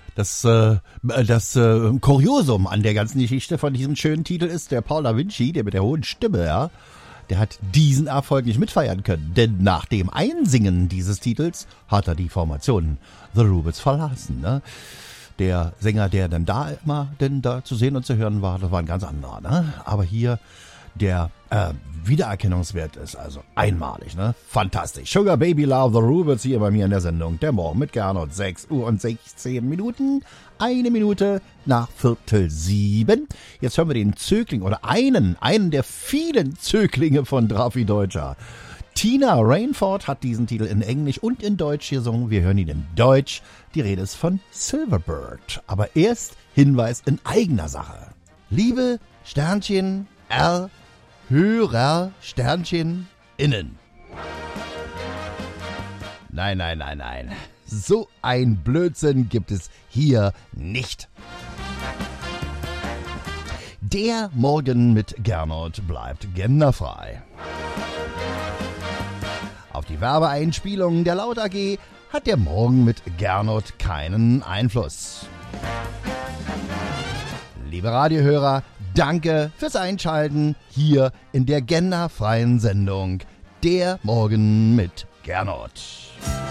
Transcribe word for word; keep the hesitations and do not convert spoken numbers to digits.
Das, äh, das äh, Kuriosum an der ganzen Geschichte von diesem schönen Titel ist, der Paul da Vinci, der mit der hohen Stimme, ja, der hat diesen Erfolg nicht mitfeiern können. Denn nach dem Einsingen dieses Titels hat er die Formation The Rubens verlassen. Ne? Der Sänger, der dann da immer denn da zu sehen und zu hören war, das war ein ganz anderer. Ne? Aber hier der äh, Wiedererkennungswert ist also einmalig, ne? Fantastisch. Sugar Baby Love, The Rubens hier bei mir in der Sendung. Der Morgen mit Gernot, sechs Uhr und sechzehn Minuten. Eine Minute nach Viertel sieben. Jetzt hören wir den Zögling oder einen, einen der vielen Zöglinge von Drafi Deutscher. Tina Rainford hat diesen Titel in Englisch und in Deutsch gesungen. Wir hören ihn in Deutsch. Die Rede ist von Silverbird. Aber erst Hinweis in eigener Sache. Liebe Sternchen R Hörer Sternchen innen. Nein, nein, nein, nein. So ein Blödsinn gibt es hier nicht. Der Morgen mit Gernot bleibt genderfrei. Auf die Werbeeinspielungen der Laut A G hat der Morgen mit Gernot keinen Einfluss. Liebe Radiohörer, danke fürs Einschalten hier in der genderfreien Sendung Der Morgen mit Gernot.